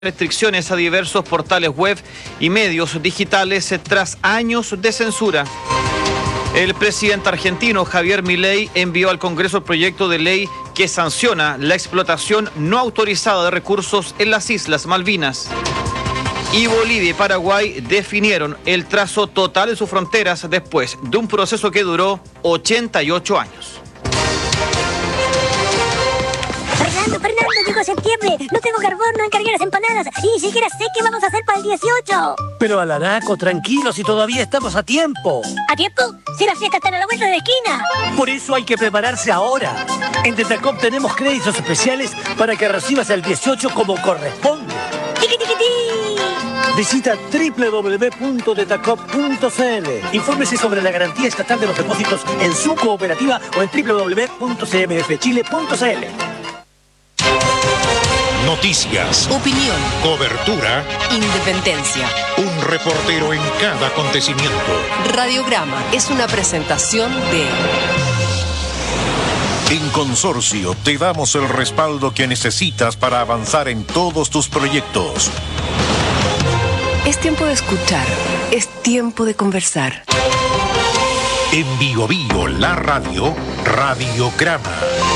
restricciones a diversos portales web y medios digitales tras años de censura. El presidente argentino Javier Milei envió al Congreso el proyecto de ley que sanciona la explotación no autorizada de recursos en las Islas Malvinas. Y Bolivia y Paraguay definieron el trazo total de sus fronteras después de un proceso que duró 88 años. Fernando, llegó septiembre, no tengo carbón, no encargué las empanadas y ni siquiera sé qué vamos a hacer para el 18. Pero Alaraco, tranquilo, si todavía estamos a tiempo. ¿A tiempo? Si las fiestas están a la vuelta de la esquina. Por eso hay que prepararse ahora. En Tetacop tenemos créditos especiales para que recibas el 18 como corresponde. ¡Tiqui-tiqui-ti! Visita www.tetacop.cl. Infórmese sobre la garantía estatal de los depósitos en su cooperativa o en www.cmfchile.cl. Noticias, opinión, cobertura, independencia. un reportero en cada acontecimiento. Radiograma es una presentación de... En Consorcio te damos el respaldo que necesitas para avanzar en todos tus proyectos. Es tiempo de escuchar, es tiempo de conversar. En Bio Bio, la radio, Radiograma.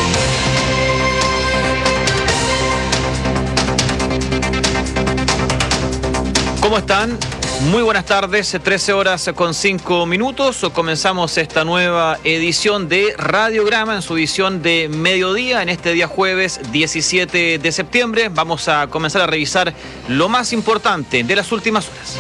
¿Cómo están? Muy buenas tardes, 13 horas con 5 minutos. Comenzamos esta nueva edición de Radiograma en su edición de mediodía, en este día jueves 17 de septiembre. Vamos a comenzar a revisar lo más importante de las últimas horas.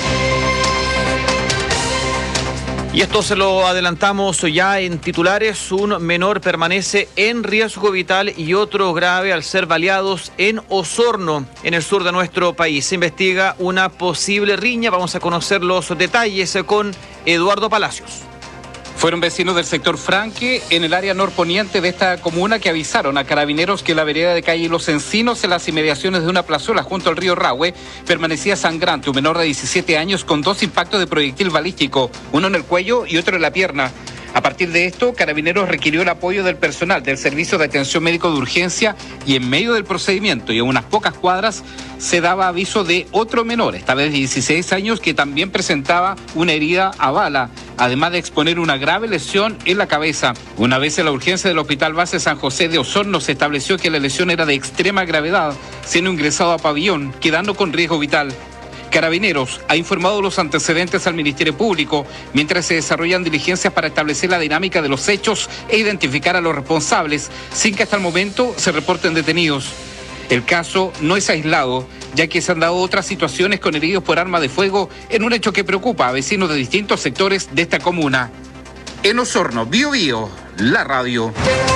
Y esto se lo adelantamos ya en titulares. Un menor permanece en riesgo vital y otro grave al ser baleados en Osorno, en el sur de nuestro país. Se investiga una posible riña. Vamos a conocer los detalles con Eduardo Palacios. Fueron vecinos del sector Franque, en el área norponiente de esta comuna, que avisaron a carabineros que la vereda de calle Los Encinos, en las inmediaciones de una plazuela junto al río Rahue, permanecía sangrante. Un menor de 17 años con 2 impactos de proyectil balístico, uno en el cuello y otro en la pierna. A partir de esto, Carabineros requirió el apoyo del personal del Servicio de Atención Médico de Urgencia y en medio del procedimiento y a unas pocas cuadras se daba aviso de otro menor, esta vez de 16 años, que también presentaba una herida a bala, además de exponer una grave lesión en la cabeza. Una vez en la urgencia del Hospital Base San José de Osorno se estableció que la lesión era de extrema gravedad, siendo ingresado a pabellón, quedando con riesgo vital. Carabineros ha informado los antecedentes al Ministerio Público mientras se desarrollan diligencias para establecer la dinámica de los hechos e identificar a los responsables, sin que hasta el momento se reporten detenidos. El caso no es aislado, ya que se han dado otras situaciones con heridos por arma de fuego en un hecho que preocupa a vecinos de distintos sectores de esta comuna. En Osorno, Bio Bio, la radio.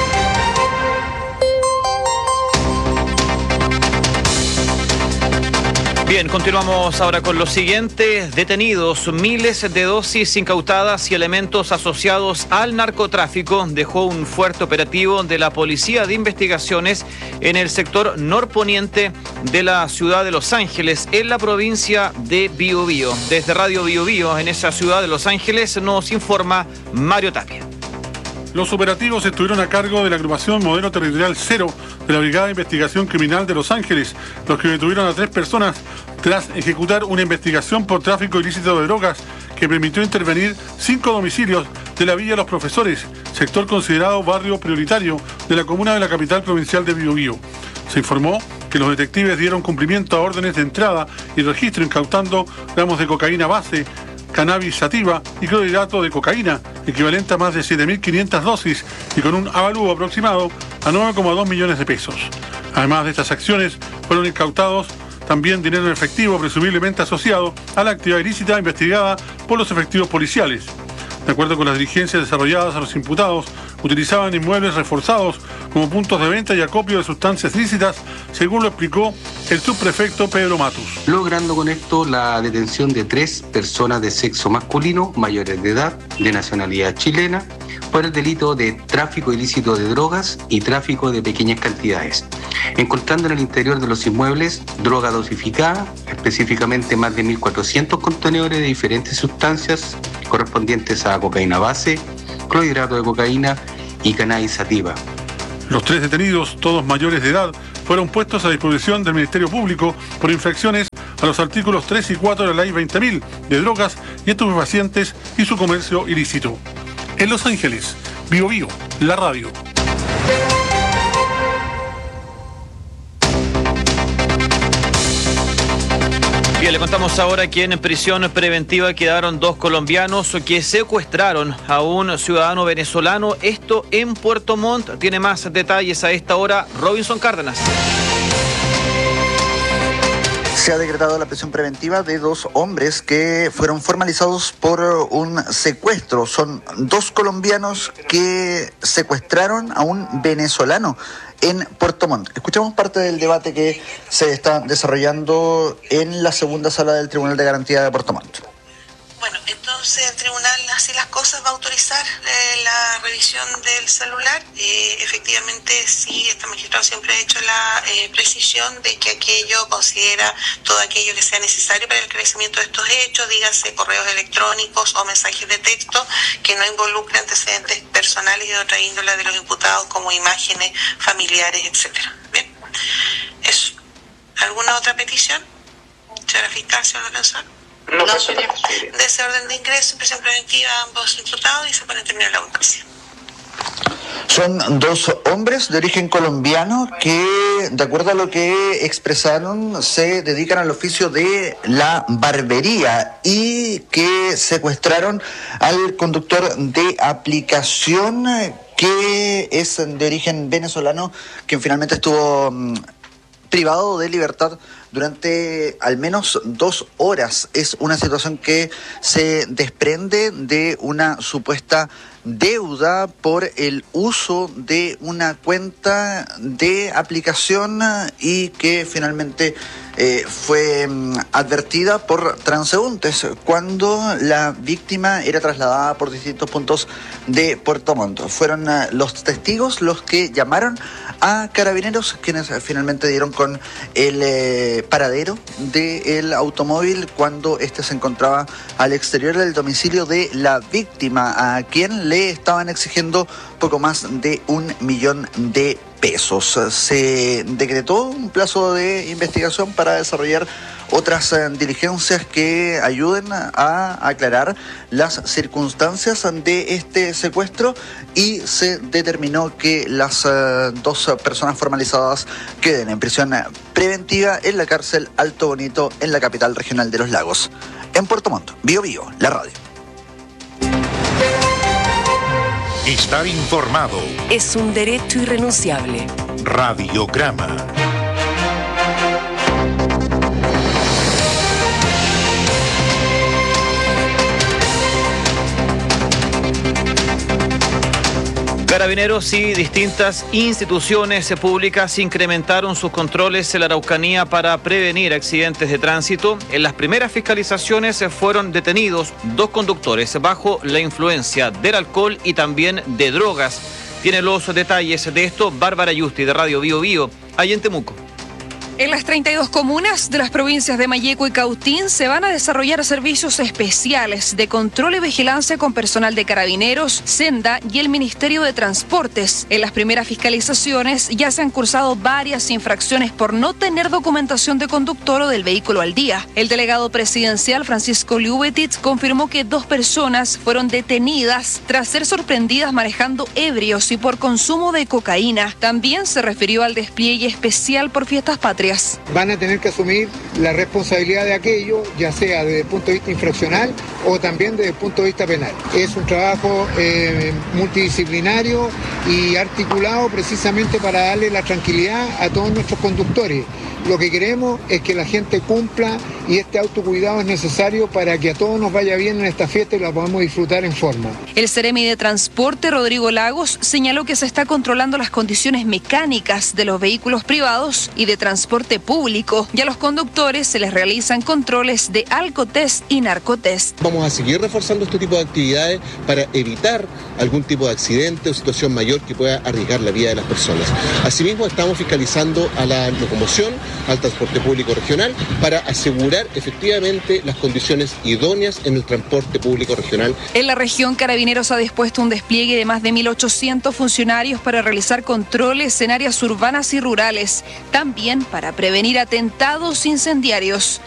Bien, continuamos ahora con lo siguiente. Detenidos, miles de dosis incautadas y elementos asociados al narcotráfico dejó un fuerte operativo de la Policía de Investigaciones en el sector norponiente de la ciudad de Los Ángeles, en la provincia de Biobío. Desde Radio Biobío, en esa ciudad de Los Ángeles, nos informa Mario Tapia. Los operativos estuvieron a cargo de la agrupación Modelo Territorial Cero de la Brigada de Investigación Criminal de Los Ángeles, los que detuvieron a 3 personas tras ejecutar una investigación por tráfico ilícito de drogas que permitió intervenir 5 domicilios de la Villa Los Profesores, sector considerado barrio prioritario de la comuna de la capital provincial de Biobío. Se informó que los detectives dieron cumplimiento a órdenes de entrada y registro incautando gramos de cocaína base, cannabis sativa y clorhidrato de cocaína, equivalente a más de 7.500 dosis y con un avalúo aproximado a 9,2 millones de pesos. Además de estas acciones, fueron incautados también dinero en efectivo presumiblemente asociado a la actividad ilícita investigada por los efectivos policiales. De acuerdo con las diligencias desarrolladas, a los imputados utilizaban inmuebles reforzados como puntos de venta y acopio de sustancias ilícitas, según lo explicó el subprefecto Pedro Matus. Logrando con esto la detención de 3 personas de sexo masculino, mayores de edad, de nacionalidad chilena, por el delito de tráfico ilícito de drogas y tráfico de pequeñas cantidades, encontrando en el interior de los inmuebles droga dosificada, específicamente más de 1.400 contenedores de diferentes sustancias correspondientes a cocaína base, clorhidrato de cocaína y cannabis sativa. Los 3 detenidos, todos mayores de edad, fueron puestos a disposición del Ministerio Público por infracciones a los artículos 3 y 4 de la Ley 20.000 de drogas y estupefacientes y su comercio ilícito. En Los Ángeles, Bio Bio, la radio. Bien, le contamos ahora que en prisión preventiva quedaron 2 colombianos que secuestraron a un ciudadano venezolano. Esto en Puerto Montt. Tiene más detalles a esta hora Robinson Cárdenas. Se ha decretado la prisión preventiva de 2 hombres que fueron formalizados por un secuestro. Son 2 colombianos que secuestraron a un venezolano en Puerto Montt. Escuchamos parte del debate que se está desarrollando en la segunda sala del Tribunal de Garantía de Puerto Montt. Bueno, entonces el tribunal, así las cosas, va a autorizar la revisión del celular. Efectivamente, sí, este magistrado siempre ha hecho la precisión de que aquello considera todo aquello que sea necesario para el esclarecimiento de estos hechos, dígase correos electrónicos o mensajes de texto que no involucren antecedentes personales y de otra índole de los imputados, como imágenes familiares, etcétera. Bien, eso. ¿Alguna otra petición? Señora fiscal, señor defensor. No, de ese orden de ingreso, prisión preventiva a ambos imputados y se pone a terminar la audiencia. Son 2 hombres de origen colombiano que, de acuerdo a lo que expresaron, se dedican al oficio de la barbería y que secuestraron al conductor de aplicación que es de origen venezolano, quien finalmente estuvo privado de libertad durante al menos 2 horas. Es una situación que se desprende de una supuesta deuda por el uso de una cuenta de aplicación y que finalmente fue advertida por transeúntes cuando la víctima era trasladada por distintos puntos de Puerto Montt. Fueron los testigos los que llamaron a Carabineros, quienes finalmente dieron con el paradero del automóvil cuando éste se encontraba al exterior del domicilio de la víctima, a quien le estaban exigiendo poco más de 1 millón de pesos. Se decretó un plazo de investigación para desarrollar otras diligencias que ayuden a aclarar las circunstancias de este secuestro y se determinó que las 2 personas formalizadas queden en prisión preventiva en la cárcel Alto Bonito en la capital regional de Los Lagos. En Puerto Montt, Bio Bio, la radio. Estar informado es un derecho irrenunciable. Radiograma. Carabineros y distintas instituciones públicas incrementaron sus controles en la Araucanía para prevenir accidentes de tránsito. En las primeras fiscalizaciones fueron detenidos 2 conductores bajo la influencia del alcohol y también de drogas. Tiene los detalles de esto Bárbara Yusti de Radio Bio Bio, allá en Temuco. En las 32 comunas de las provincias de Malleco y Cautín se van a desarrollar servicios especiales de control y vigilancia con personal de Carabineros, Senda y el Ministerio de Transportes. En las primeras fiscalizaciones ya se han cursado varias infracciones por no tener documentación de conductor o del vehículo al día. El delegado presidencial Francisco Liubetitz confirmó que 2 personas fueron detenidas tras ser sorprendidas manejando ebrios y por consumo de cocaína. También se refirió al despliegue especial por fiestas patrias. Van a tener que asumir la responsabilidad de aquello, ya sea desde el punto de vista infraccional o también desde el punto de vista penal. Es un trabajo multidisciplinario y articulado precisamente para darle la tranquilidad a todos nuestros conductores. Lo que queremos es que la gente cumpla y este autocuidado es necesario para que a todos nos vaya bien en esta fiesta y la podamos disfrutar en forma. El Seremi de Transporte, Rodrigo Lagos, señaló que se está controlando las condiciones mecánicas de los vehículos privados y de transporte público y a los conductores se les realizan controles de alcotest y narcotest. vamos a seguir reforzando este tipo de actividades para evitar algún tipo de accidente o situación mayor que pueda arriesgar la vida de las personas. Asimismo, estamos fiscalizando a la locomoción, al transporte público regional, para asegurar efectivamente las condiciones idóneas en el transporte público regional. En la región, Carabineros ha dispuesto un despliegue de más de 1.800 funcionarios para realizar controles en áreas urbanas y rurales, también para prevenir atentados incendiarios.